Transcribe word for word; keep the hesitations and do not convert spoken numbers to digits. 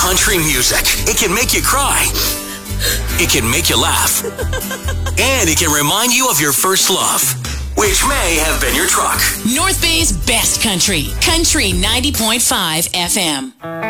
country music. It can make you cry. It can make you laugh. And it can remind you of your first love, which may have been your truck. North Bay's best country. Country ninety point five F M.